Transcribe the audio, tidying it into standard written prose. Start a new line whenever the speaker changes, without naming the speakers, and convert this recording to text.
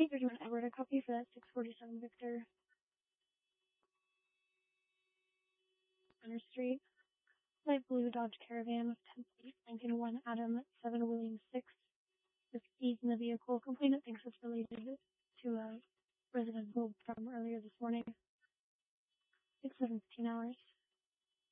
831 Edward, a copy for that 647 Victor. Center Street. Light blue Dodge Caravan with 10 plate, Lincoln 1 Adam 7 Williams 6. With keys in the vehicle. Complainant thinks it's related to a resident from earlier this morning. It's 17 hours.